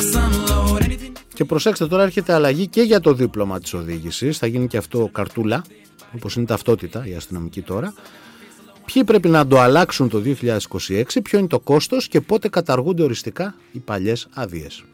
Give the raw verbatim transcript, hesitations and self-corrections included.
Και προσέξτε, τώρα έρχεται αλλαγή και για το δίπλωμα της οδήγησης. Θα γίνει και αυτό καρτούλα, όπως είναι ταυτότητα η αστυνομική τώρα. Ποιοι πρέπει να το αλλάξουν το δύο χιλιάδες είκοσι έξι, ποιο είναι το κόστος και πότε καταργούνται οριστικά οι παλιές άδειες.